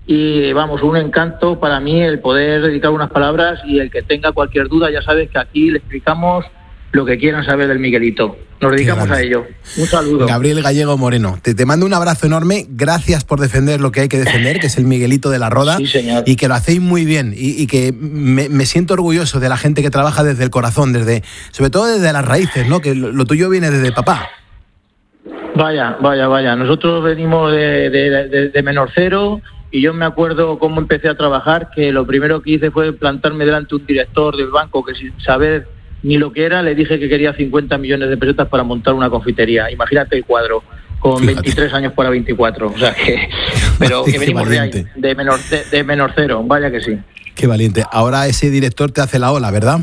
y vamos, un encanto para mí el poder dedicar unas palabras, y el que tenga cualquier duda ya sabes que aquí le explicamos lo que quieran saber del Miguelito. Nos dedicamos a ello. Un saludo. Gabriel Gallego Moreno, te mando un abrazo enorme. Gracias por defender lo que hay que defender, que es el Miguelito de la Roda. Sí, señor. Y que lo hacéis muy bien. Y que me siento orgulloso de la gente que trabaja desde el corazón, sobre todo desde las raíces, ¿no? Que lo tuyo viene desde papá. Vaya. Nosotros venimos de menor cero, y yo me acuerdo cómo empecé a trabajar, que lo primero que hice fue plantarme delante de un director del banco que, sin saber ni lo que era, le dije que quería 50 millones de pesetas para montar una confitería. Imagínate el cuadro, con Fíjate. 23 años para 24. O sea que, pero que venimos de ahí, de menor cero, vaya que sí. Qué valiente. Ahora ese director te hace la ola, ¿verdad?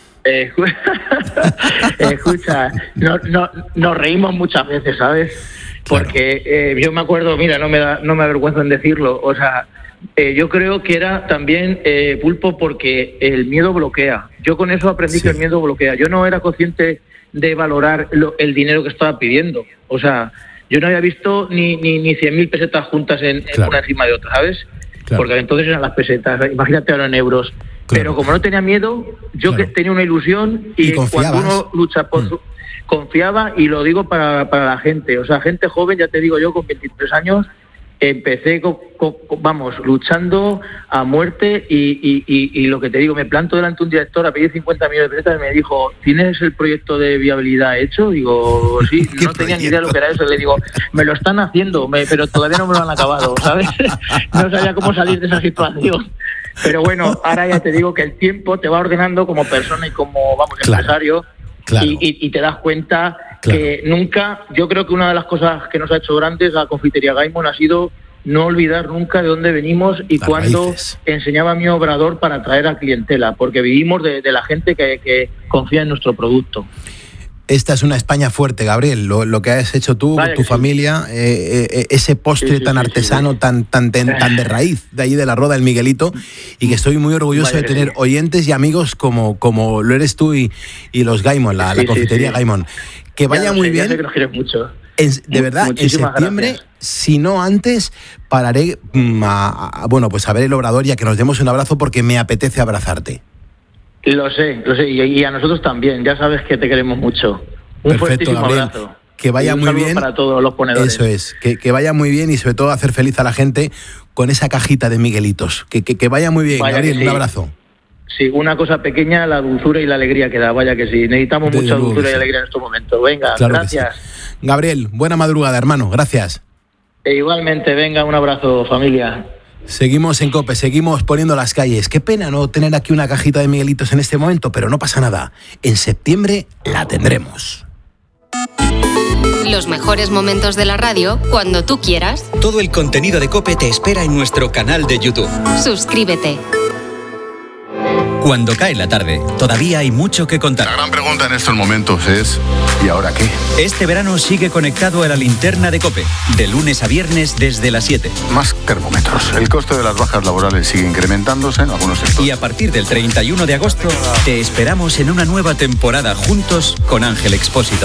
Escucha, nos reímos muchas veces, ¿sabes? Porque yo me acuerdo, mira, no me avergüenzo en decirlo, o sea, yo creo que era también Pulpo, porque el miedo bloquea. Yo con eso aprendí que el miedo bloquea. Yo no era consciente de valorar el dinero que estaba pidiendo. O sea, yo no había visto ni 100.000 pesetas juntas en una encima de otra, ¿sabes? Claro. Porque entonces eran las pesetas, imagínate ahora en euros. Claro. Pero como no tenía miedo, yo que tenía una ilusión, y cuando uno lucha por su... Confiaba, y lo digo para la gente, o sea, gente joven, ya te digo, yo con 23 años empecé luchando a muerte, y lo que te digo, me planto delante de un director a pedir 50 millones de pesetas, y me dijo, ¿tienes el proyecto de viabilidad hecho? Digo, sí, no tenía ni idea de lo que era eso. Le digo, me lo están haciendo, pero todavía no me lo han acabado, ¿sabes? No sabía cómo salir de esa situación. Pero bueno, ahora ya te digo que el tiempo te va ordenando como persona y como, empresario. Claro. Y te das cuenta que nunca, yo creo que una de las cosas que nos ha hecho grandes la confitería Gaimon ha sido no olvidar nunca de dónde venimos y cuándo enseñaba mi obrador para atraer a clientela, porque vivimos de la gente que confía en nuestro producto. Esta es una España fuerte, Gabriel, lo que has hecho tú, tu familia, ese postre tan artesano, tan de raíz, de ahí de la Roda, el Miguelito, y que estoy muy orgulloso de tener oyentes y amigos como lo eres tú y los Gaimon, la confitería Gaimon. Que vaya muy bien. Ya sé que nos quieres mucho. De verdad, en septiembre, gracias. Si no antes, pararé a ver el obrador y a que nos demos un abrazo, porque me apetece abrazarte. Lo sé, y a nosotros también, ya sabes que te queremos mucho. Un fuertísimo abrazo. Que vaya muy bien. Para todos los ponedores. Eso es, que vaya muy bien, y sobre todo hacer feliz a la gente con esa cajita de Miguelitos. Que vaya muy bien, Gabriel, un abrazo. Sí, una cosa pequeña, la dulzura y la alegría que da, vaya que sí. Necesitamos mucha dulzura y alegría en estos momentos. Venga, claro, gracias. Sí. Gabriel, buena madrugada, hermano, gracias. Igualmente, venga, un abrazo, familia. Seguimos en COPE, seguimos poniendo las calles. Qué pena no tener aquí una cajita de Miguelitos en este momento, pero no pasa nada. En septiembre la tendremos. Los mejores momentos de la radio cuando tú quieras. Todo el contenido de COPE te espera en nuestro canal de YouTube. Suscríbete. Cuando cae la tarde, todavía hay mucho que contar. La gran pregunta en estos momentos es, ¿y ahora qué? Este verano sigue conectado a la linterna de COPE, de lunes a viernes desde las 7. Más termómetros. El coste de las bajas laborales sigue incrementándose en algunos sectores. Y a partir del 31 de agosto, te esperamos en una nueva temporada juntos con Ángel Expósito.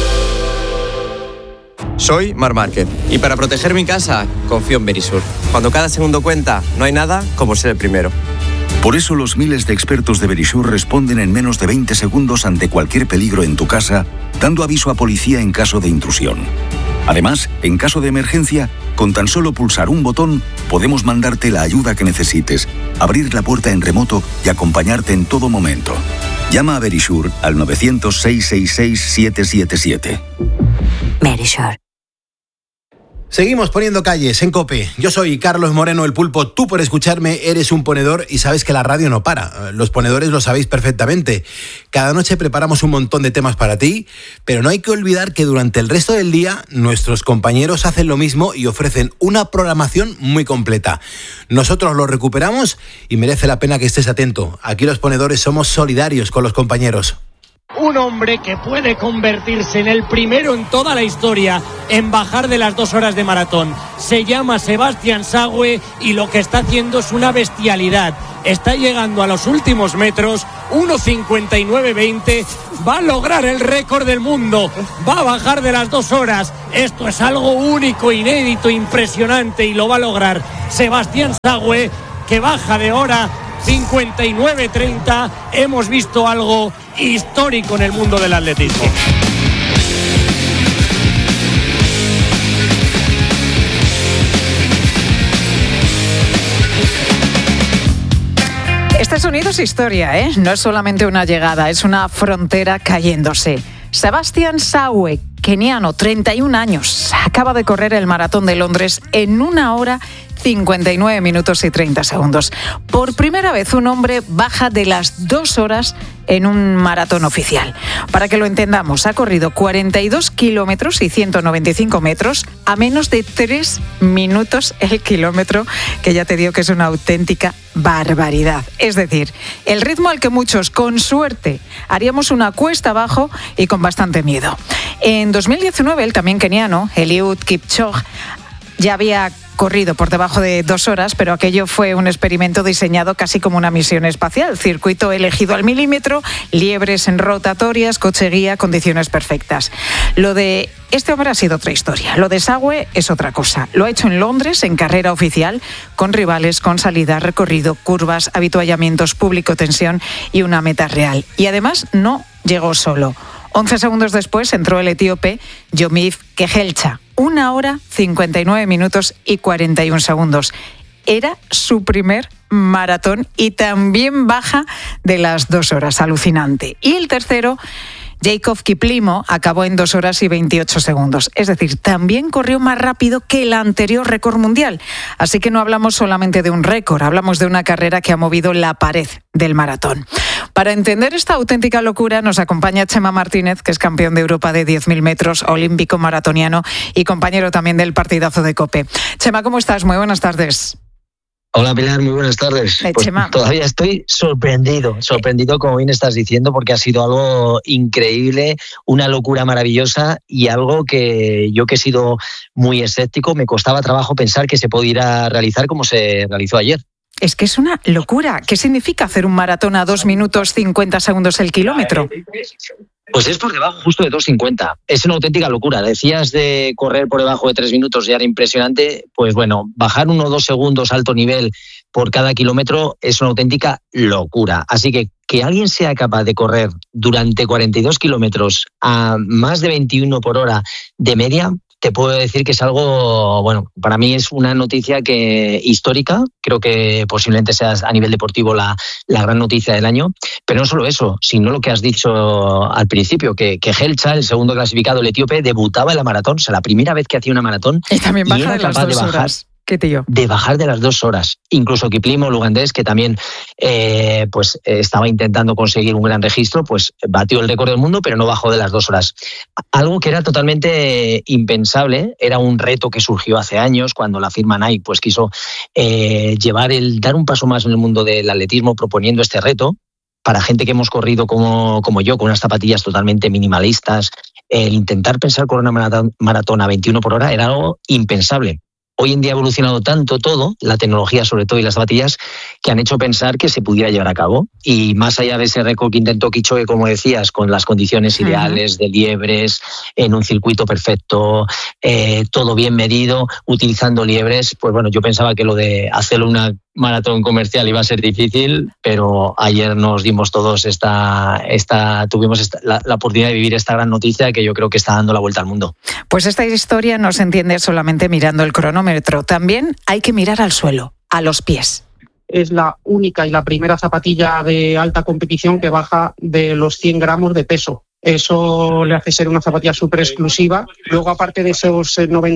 Soy Marc Márquez y para proteger mi casa confío en Verisur. Cuando cada segundo cuenta, no hay nada como ser el primero. Por eso los miles de expertos de Verisur responden en menos de 20 segundos ante cualquier peligro en tu casa, dando aviso a policía en caso de intrusión. Además, en caso de emergencia, con tan solo pulsar un botón, podemos mandarte la ayuda que necesites, abrir la puerta en remoto y acompañarte en todo momento. Llama a Verisur al 900-666-777. Verisur. Seguimos poniendo calles en COPE. Yo soy Carlos Moreno, el Pulpo. Tú, por escucharme, eres un ponedor y sabes que la radio no para. Los ponedores lo sabéis perfectamente. Cada noche preparamos un montón de temas para ti, pero no hay que olvidar que durante el resto del día nuestros compañeros hacen lo mismo y ofrecen una programación muy completa. Nosotros lo recuperamos y merece la pena que estés atento. Aquí los ponedores somos solidarios con los compañeros. Un hombre que puede convertirse en el primero en toda la historia en bajar de las 2 horas de maratón. Se llama Sebastián Saue y lo que está haciendo es una bestialidad. Está llegando a los últimos metros, 1:59:20, va a lograr el récord del mundo, va a bajar de las 2 horas. Esto es algo único, inédito, impresionante y lo va a lograr Sebastián Saue, que baja de hora 59:30. Hemos visto algo histórico en el mundo del atletismo. Este sonido es historia, ¿eh? No es solamente una llegada, es una frontera cayéndose. Sebastián Saue, keniano, 31 años, acaba de correr el maratón de Londres en 1 hora 59 minutos y 30 segundos. Por primera vez un hombre baja de las 2 horas en un maratón oficial. Para que lo entendamos, ha corrido 42 kilómetros y 195 metros a menos de 3 minutos el kilómetro, que ya te digo que es una auténtica barbaridad. Es decir, el ritmo al que muchos, con suerte, haríamos una cuesta abajo y con bastante miedo. En 2019, el también keniano, Eliud Kipchoge, ya había corrido por debajo de 2 horas, pero aquello fue un experimento diseñado casi como una misión espacial. Circuito elegido al milímetro, liebres en rotatorias, coche guía, condiciones perfectas. Lo de este hombre ha sido otra historia. Lo de Saue es otra cosa. Lo ha hecho en Londres, en carrera oficial, con rivales, con salida, recorrido, curvas, habituallamientos, público, tensión y una meta real. Y además no llegó solo. 11 segundos después entró el etíope Yomif Kehelcha. 1 hora 59 minutos y 41 segundos. Era su primer maratón y también baja de las 2 horas. Alucinante. Y el tercero, Jacob Kiplimo, acabó en 2 horas y 28 segundos. Es decir, también corrió más rápido que el anterior récord mundial. Así que no hablamos solamente de un récord, hablamos de una carrera que ha movido la pared del maratón. Para entender esta auténtica locura nos acompaña Chema Martínez, que es campeón de Europa de 10.000 metros, olímpico maratoniano y compañero también del partidazo de COPE. Chema, ¿cómo estás? Muy buenas tardes. Hola Pilar, muy buenas tardes. Pues todavía estoy sorprendido como bien estás diciendo, porque ha sido algo increíble, una locura maravillosa y algo que yo, que he sido muy escéptico, me costaba trabajo pensar que se pudiera realizar como se realizó ayer. Es que es una locura. ¿Qué significa hacer un maratón a 2 minutos 50 segundos el kilómetro? Pues es por debajo justo de 2.50. Es una auténtica locura. Decías de correr por debajo de 3 minutos, ya era impresionante. Pues bueno, bajar 1 o 2 segundos alto nivel por cada kilómetro es una auténtica locura. Así que alguien sea capaz de correr durante 42 kilómetros a más de 21 por hora de media, te puedo decir que es algo, bueno, para mí es una noticia histórica. Creo que posiblemente sea a nivel deportivo la gran noticia del año. Pero no solo eso, sino lo que has dicho al principio, que Helcha, el segundo clasificado, el etíope, debutaba en la maratón. O sea, la primera vez que hacía una maratón. Y también baja de las 2 horas. ¿Qué tío? De bajar de las 2 horas. Incluso Kiplimo, el ugandés, que también estaba intentando conseguir un gran registro, pues batió el récord del mundo, pero no bajó de las 2 horas. Algo que era totalmente impensable, era un reto que surgió hace años, cuando la firma Nike pues quiso dar un paso más en el mundo del atletismo proponiendo este reto. Para gente que hemos corrido como yo, con unas zapatillas totalmente minimalistas, el intentar pensar correr una maratón a 21 por hora era algo impensable. Hoy en día ha evolucionado tanto todo, la tecnología sobre todo y las zapatillas, que han hecho pensar que se pudiera llevar a cabo. Y más allá de ese récord que intentó Kipchoge, como decías, con las condiciones ideales de liebres, en un circuito perfecto, todo bien medido, utilizando liebres, pues bueno, yo pensaba que lo de hacerlo una maratón comercial iba a ser difícil, pero ayer nos dimos todos tuvimos la oportunidad de vivir esta gran noticia que yo creo que está dando la vuelta al mundo. Pues esta historia no se entiende solamente mirando el cronómetro, también hay que mirar al suelo, a los pies. Es la única y la primera zapatilla de alta competición que baja de los 100 gramos de peso. Eso le hace ser una zapatilla súper exclusiva. Luego, aparte de esos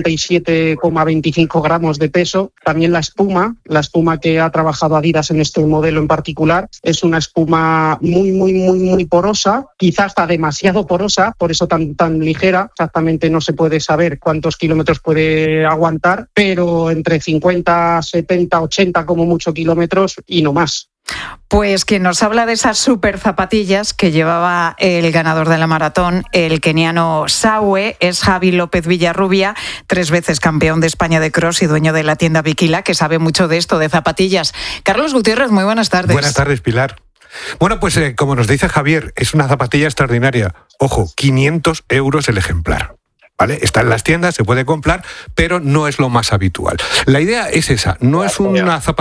97,25 gramos de peso, también la espuma que ha trabajado Adidas en este modelo en particular, es una espuma muy porosa, quizás hasta demasiado porosa, por eso tan ligera. Exactamente no se puede saber cuántos kilómetros puede aguantar, pero entre 50, 70, 80 como mucho kilómetros y no más. Pues quien nos habla de esas super zapatillas que llevaba el ganador de la maratón, el keniano Sawe, es Javi López Villarrubia, 3 veces campeón de España de cross y dueño de la tienda Viquila, que sabe mucho de esto, de zapatillas. Carlos Gutiérrez, muy buenas tardes. Buenas tardes, Pilar. Bueno, pues como nos dice Javier, es una zapatilla extraordinaria. Ojo, 500 euros el ejemplar. ¿Vale? Está en las tiendas, se puede comprar, pero no es lo más habitual. La idea es esa, no es una zapatilla